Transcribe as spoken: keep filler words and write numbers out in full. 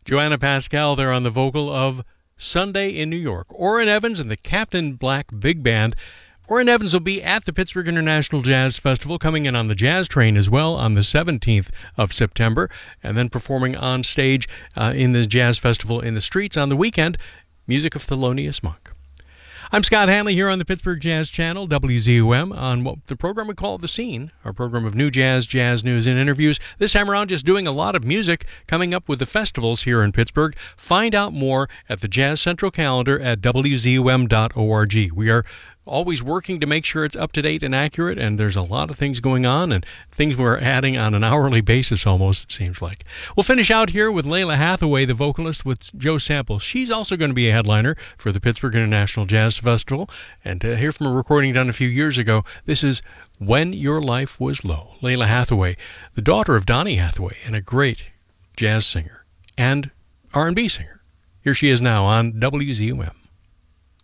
Joanna Pascal there on the vocal of Sunday in New York. Orrin Evans and the Captain Black Big Band. Orrin Evans will be at the Pittsburgh International Jazz Festival, coming in on the Jazz Train as well on the seventeenth of September, and then performing on stage uh, in the Jazz Festival in the Streets on the weekend. Music of Thelonious Monk. I'm Scott Hanley here on the Pittsburgh Jazz Channel, W Z U M, on what the program we call The Scene, our program of new jazz, jazz news, and interviews. This time around, just doing a lot of music, coming up with the festivals here in Pittsburgh. Find out more at the Jazz Central calendar at W Z U M dot org. We are always working to make sure it's up to date and accurate, and there's a lot of things going on and things we're adding on an hourly basis almost, it seems like. We'll finish out here with Lalah Hathaway, the vocalist, with Joe Sample. She's also going to be a headliner for the Pittsburgh International Jazz Festival, and to hear from a recording done a few years ago, this is When Your Life Was Low. Lalah Hathaway, the daughter of Donny Hathaway, and a great jazz singer and R and B singer. Here she is now on W Z U M.